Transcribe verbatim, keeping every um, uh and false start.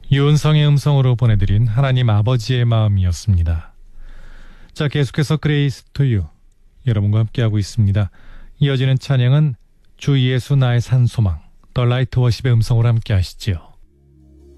유은성의 음성으로 보내드린 하나님 아버지의 마음이었습니다. 자, 계속해서 그레이스 투 유 여러분과 함께하고 있습니다. 이어지는 찬양은 주 예수 나의 산소망 더 라이트 워십의 음성으로 함께 하시지요.